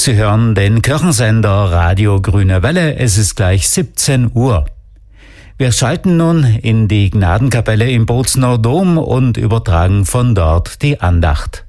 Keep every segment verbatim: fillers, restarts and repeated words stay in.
Sie hören den Kirchensender Radio Grüne Welle. Es ist gleich siebzehn Uhr. Wir schalten nun in die Gnadenkapelle im Bozener Dom und übertragen von dort die Andacht.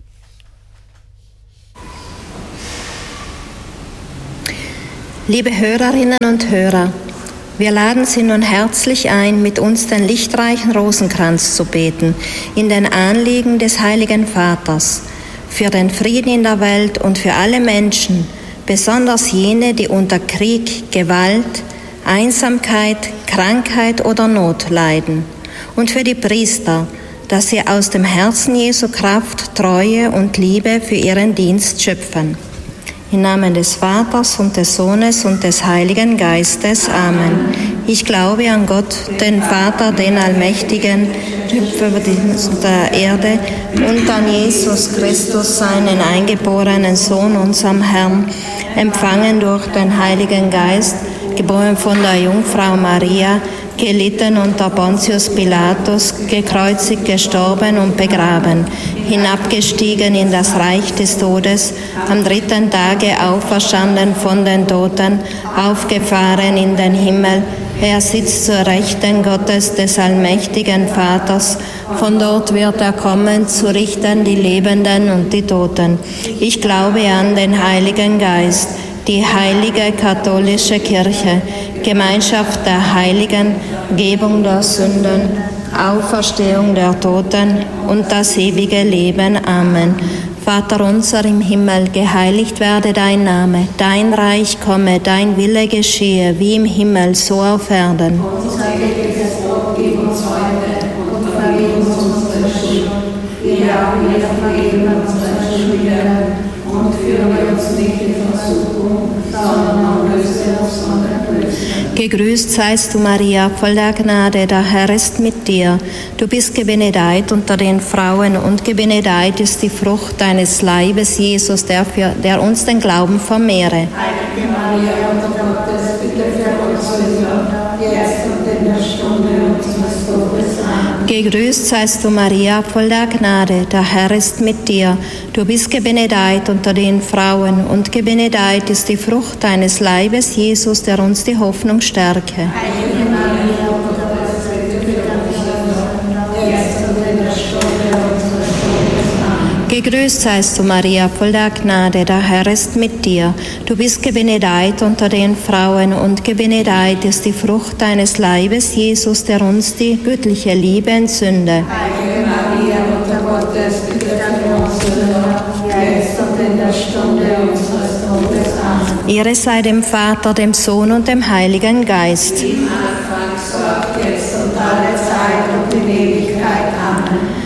Liebe Hörerinnen und Hörer, wir laden Sie nun herzlich ein, mit uns den lichtreichen Rosenkranz zu beten, in den Anliegen des Heiligen Vaters, für den Frieden in der Welt und für alle Menschen, besonders jene, die unter Krieg, Gewalt, Einsamkeit, Krankheit oder Not leiden, und für die Priester, dass sie aus dem Herzen Jesu Kraft, Treue und Liebe für ihren Dienst schöpfen. Im Namen des Vaters und des Sohnes und des Heiligen Geistes. Amen. Ich glaube an Gott, den Vater, den Allmächtigen, Schöpfer der Erde, und an Jesus Christus, seinen eingeborenen Sohn, unserem Herrn, empfangen durch den Heiligen Geist, geboren von der Jungfrau Maria, gelitten unter Pontius Pilatus, gekreuzigt, gestorben und begraben, hinabgestiegen in das Reich des Todes, am dritten Tage auferstanden von den Toten, aufgefahren in den Himmel. Er sitzt zur Rechten Gottes des allmächtigen Vaters. Von dort wird er kommen, zu richten die Lebenden und die Toten. Ich glaube an den Heiligen Geist, die heilige katholische Kirche, Gemeinschaft der Heiligen, Vergebung der Sünden, Auferstehung der Toten und das ewige Leben. Amen. Vater unser im Himmel, geheiligt werde dein Name, dein Reich komme, dein Wille geschehe, wie im Himmel, so auf Erden. Unser tägliches Brot gib uns heute und vergib uns unsere Schuld, wie auch wir vergeben unseren Schuldigern, und führe uns nicht in Versuchung, sondern erlöse uns von der Bösen. Gegrüßt seist du, Maria, voll der Gnade, der Herr ist mit dir. Du bist gebenedeit unter den Frauen, und gebenedeit ist die Frucht deines Leibes, Jesus, der, für, der uns den Glauben vermehre. Heilige Maria, Mutter Gottes, bitte für uns Sünder, jetzt und in der Stunde unseres Todes. Amen. Gegrüßt seist du, Maria, voll der Gnade, der Herr ist mit dir. Du bist gebenedeit unter den Frauen, und gebenedeit ist die Frucht deines Leibes, Jesus, der uns die Hoffnung stärke. Heilige Maria, Mutter Gottes, bitte für uns Sünder, jetzt und in der Stunde unseres Todes. Amen. Gegrüßt seist du, Maria, voll der Gnade, der Herr ist mit dir. Du bist gebenedeit unter den Frauen, und gebenedeit ist die Frucht deines Leibes, Jesus, der uns die göttliche Liebe entzünde. Heilige Maria, Mutter Gottes, bitte für uns Sünder, jetzt und in der Stunde unseres Todes. Amen. Ehre sei dem Vater, dem Sohn und dem Heiligen Geist. Wie im Anfang, so auch jetzt und alle Zeit und in Ewigkeit. Amen.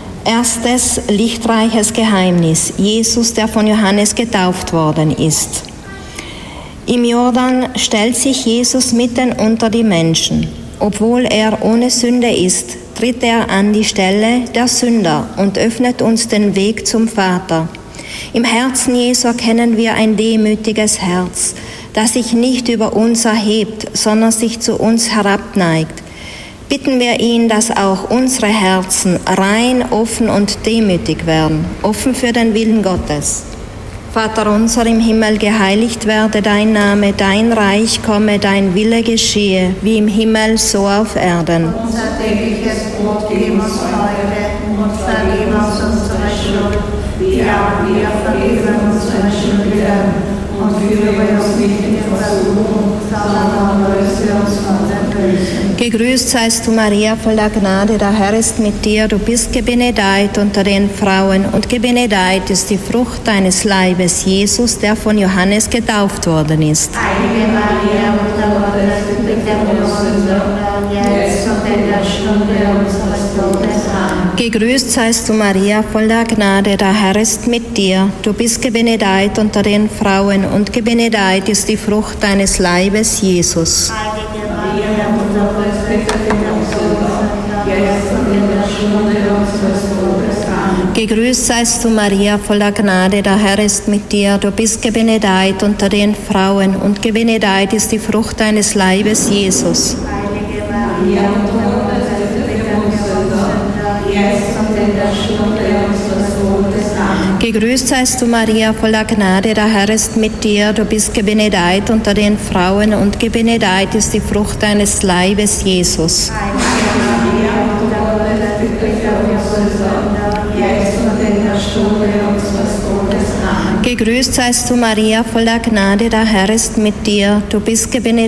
Erstes lichtreiches Geheimnis: Jesus, der von Johannes getauft worden ist. Im Jordan stellt sich Jesus mitten unter die Menschen. Obwohl er ohne Sünde ist, tritt er an die Stelle der Sünder und öffnet uns den Weg zum Vater. Im Herzen Jesu erkennen wir ein demütiges Herz, das sich nicht über uns erhebt, sondern sich zu uns herabneigt. Bitten wir ihn, dass auch unsere Herzen rein, offen und demütig werden, offen für den Willen Gottes. Vater unser im Himmel, geheiligt werde dein Name, dein Reich komme, dein Wille geschehe, wie im Himmel, so auf Erden. Unser tägliches Brot gib uns heute und vergib uns unsere Schuld, wie auch wir vergeben unseren Schuldigern, und führe uns nicht in Versuchung, sondern erlöse uns von der Bösen. Gegrüßt seist du, Maria, voll der Gnade, der Herr ist mit dir. Du bist gebenedeit unter den Frauen, und gebenedeit ist die Frucht deines Leibes, Jesus, der von Johannes getauft worden ist. Heilige Maria, Mutter Gottes, bitte für uns Sünder, jetzt und in der Stunde unseres Todes. Amen. Gegrüßt seist du, Maria, voll der Gnade, der Herr ist mit dir. Du bist gebenedeit unter den Frauen, und gebenedeit ist die Frucht deines Leibes, Jesus. Heilige Maria, Mutter Gottes, bitte für uns Sünder, jetzt und in der Stunde unseres Todes. Amen. Gegrüßt seist du, Maria, voller Gnade, der Herr ist mit dir. Du bist gebenedeit unter den Frauen, und gebenedeit ist die Frucht deines Leibes, Jesus. Heilige Maria, Mutter Gottes, bitte für uns Sünder, jetzt und in der Stunde unseres Todes. Amen. Gegrüßt seist du, Maria, voller Gnade, der Herr ist mit dir. Du bist gebenedeit unter den Frauen und gebenedeit ist die Frucht deines Leibes, Jesus. Gegrüßt seist du, Maria, voller Gnade, der Herr ist mit dir. Du bist gebenedeit